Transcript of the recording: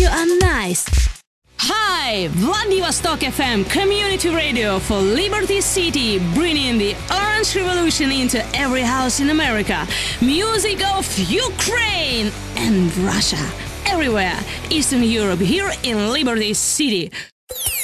you are nice. Hi, Vladivostok FM, community radio for Liberty City, bringing the Orange Revolution into every house in America. Music of Ukraine and Russia. Everywhere, Eastern Europe, here in Liberty City.